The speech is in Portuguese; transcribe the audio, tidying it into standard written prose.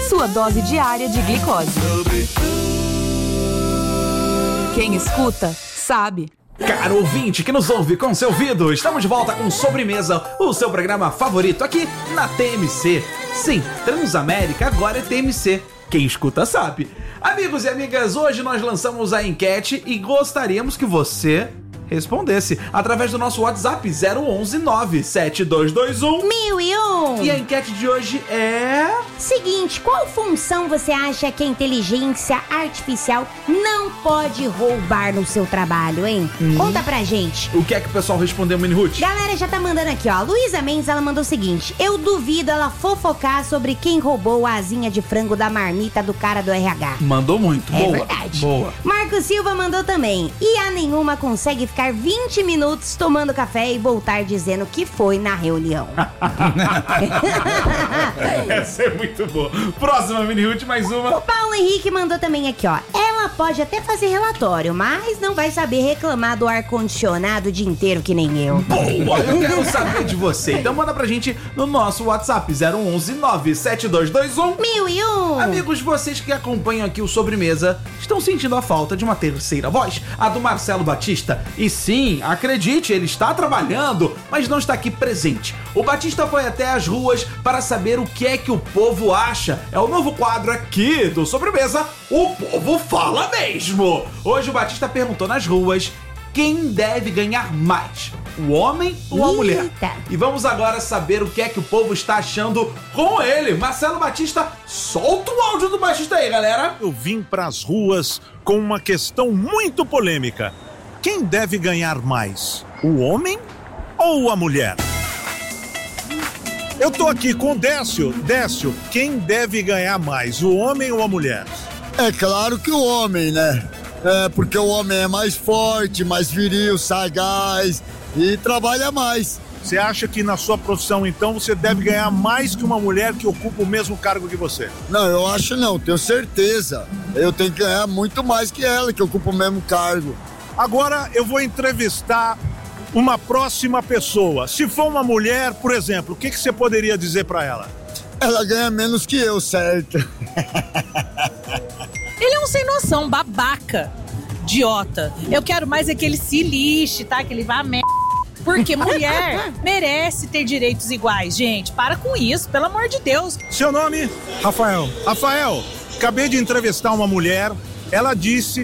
sua dose diária de glicose. Quem escuta, sabe. Caro ouvinte que nos ouve com seu ouvido, estamos de volta com Sobremesa, o seu programa favorito aqui na TMC. Sim, Transamérica agora é TMC. Quem escuta sabe. Amigos e amigas, hoje nós lançamos a enquete e gostaríamos que você respondesse através do nosso WhatsApp 011 97221 1001. E a enquete de hoje é... Seguinte, qual função você acha que a inteligência artificial não pode roubar no seu trabalho, hein? Conta pra gente. O que é que o pessoal respondeu, Mini Ruth? Galera já tá mandando aqui, ó. A Luísa Mendes, ela mandou o seguinte: eu duvido ela fofocar sobre quem roubou a asinha de frango da marmita do cara do RH. Mandou muito, É boa. verdade. Boa. Marcos Silva mandou também. E a nenhuma consegue ficar 20 minutos tomando café e voltar dizendo que foi na reunião. Essa é muito boa. Próxima, Mini Ruth, mais uma. O Paulo Henrique mandou também aqui, ó. Ela pode até fazer relatório, mas não vai saber reclamar do ar-condicionado o dia inteiro que nem eu. Boa, eu quero saber de você. Então manda pra gente no nosso WhatsApp 011 97221 1001. Amigos, vocês que acompanham aqui o Sobremesa estão sentindo a falta de uma terceira voz, a do Marcelo Batista. E sim, acredite, ele está trabalhando, mas não está aqui presente. O Batista foi até as ruas para saber o que é que o povo acha. É o novo quadro aqui do Sobremesa, O Povo Fala Mesmo. Hoje o Batista perguntou nas ruas quem deve ganhar mais, o homem ou a mulher? Eita. E vamos agora saber o que é que o povo está achando com ele. Marcelo Batista, solta o áudio do Batista aí, galera. Eu vim pras ruas com uma questão muito polêmica. Quem deve ganhar mais, o homem ou a mulher? Eu tô aqui com o Décio. Décio, quem deve ganhar mais, o homem ou a mulher? É claro que o homem, né? É, porque o homem é mais forte, mais viril, sagaz e trabalha mais. Você acha que na sua profissão, então, você deve ganhar mais que uma mulher que ocupa o mesmo cargo que você? Não, eu acho não, tenho certeza. Eu tenho que ganhar muito mais que ela, que ocupa o mesmo cargo. Agora eu vou entrevistar uma próxima pessoa. Se for uma mulher, por exemplo, o que você poderia dizer pra ela? Ela ganha menos que eu, certo? Ele é um sem noção, babaca, idiota. Eu quero mais é que ele se lixe, tá? Que ele vá a merda. Porque mulher merece ter direitos iguais, gente. Para com isso, pelo amor de Deus. Seu nome? Rafael. Rafael, acabei de entrevistar uma mulher. Ela disse